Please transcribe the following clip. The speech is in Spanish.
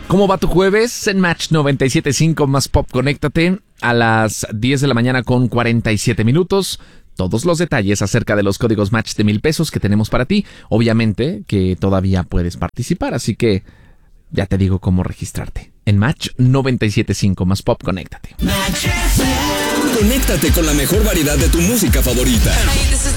¿Cómo va tu jueves? En Match 97.5 más Pop, conéctate a las 10 de la mañana con 47 minutos. Todos los detalles acerca de los códigos Match de 1,000 pesos que tenemos para ti. Obviamente que todavía puedes participar, así que ya te digo cómo registrarte. En Match 97.5 más Pop, conéctate. Conéctate con la mejor variedad de tu música favorita.